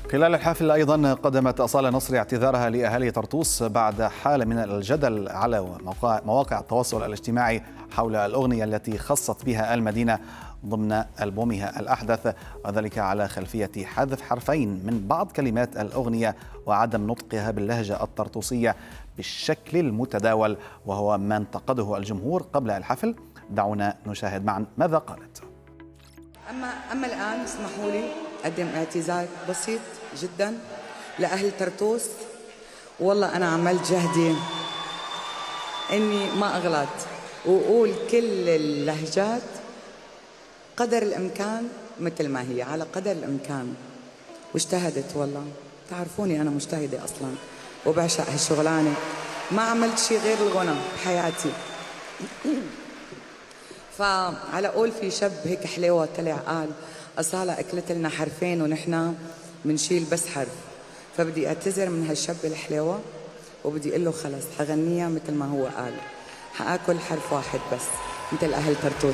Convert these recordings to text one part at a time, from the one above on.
خلال الحفل أيضا قدمت أصالة نصري اعتذارها لأهالي طرطوس بعد حالة من الجدل على مواقع التواصل الاجتماعي حول الأغنية التي خصت بها المدينة ضمن ألبومها الأحدث، وذلك على خلفية حذف حرفين من بعض كلمات الأغنية وعدم نطقها باللهجة الطرطوسية بالشكل المتداول، وهو ما انتقده الجمهور قبل الحفل. دعونا نشاهد معا ماذا قالت. أما الآن اسمحوا لي أقدم اعتذار بسيط جدا لأهل طرطوس. والله أنا عملت جهدي إني ما أغلط وأقول كل اللهجات قدر الإمكان مثل ما هي، على قدر الإمكان، واجتهدت. والله تعرفوني أنا مجتهدة أصلا وبعشق هالشغلانة، ما عملت شي غير الغنى بحياتي. فعلى قول في شاب هيك حليوة طلع قال أصالة أكلت لنا حرفين ونحن منشيل بس حرف، فبدي أعتذر من هالشاب الحليوة وبدي أقول له خلص حغنيها مثل ما هو قال، حآكل حرف واحد بس مثل أهل طرطوس.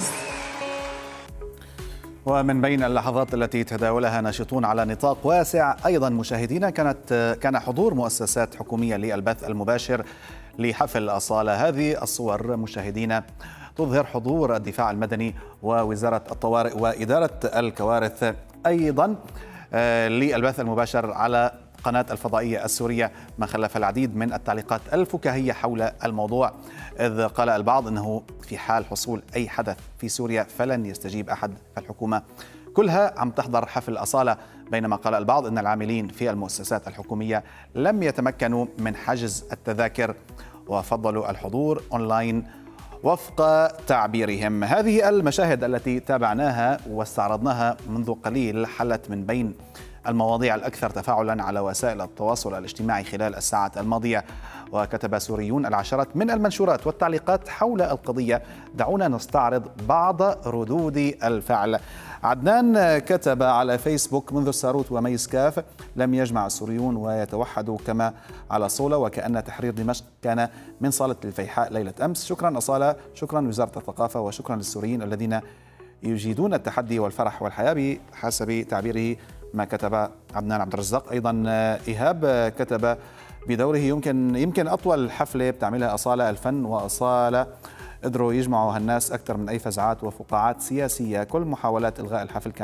ومن بين اللحظات التي تداولها ناشطون على نطاق واسع أيضا مشاهدينا كان حضور مؤسسات حكومية للبث المباشر لحفل أصالة. هذه الصور مشاهدينا تظهر حضور الدفاع المدني ووزارة الطوارئ وإدارة الكوارث أيضا للبث المباشر على قناة الفضائية السورية، ما خلف العديد من التعليقات الفكاهية حول الموضوع، إذ قال البعض أنه في حال حصول أي حدث في سوريا فلن يستجيب أحد، فالحكومة كلها عم تحضر حفل أصالة، بينما قال البعض أن العاملين في المؤسسات الحكومية لم يتمكنوا من حجز التذاكر وفضلوا الحضور أونلاين وفق تعبيرهم. هذه المشاهد التي تابعناها واستعرضناها منذ قليل حلت من بين المواضيع الأكثر تفاعلا على وسائل التواصل الاجتماعي خلال الساعات الماضية، وكتب سوريون العشرات من المنشورات والتعليقات حول القضية. دعونا نستعرض بعض ردود الفعل. عدنان كتب على فيسبوك: منذ الساروت وميس كاف لم يجمع السوريون ويتوحدوا كما على صولة، وكأن تحرير دمشق كان من صالة الفيحاء ليلة أمس. شكرا أصالة، شكرا وزارة الثقافة، وشكرا للسوريين الذين يجيدون التحدي والفرح والحياة بحسب تعبيره، ما كتب عدنان عبد الرزاق. أيضا إيهاب كتب: بدوره يمكن أطول حفلة بتعملها أصالة، الفن وأصالة قدروا يجمعوا هالناس أكثر من أي فزعات وفقاعات سياسية. كل محاولات إلغاء الحفل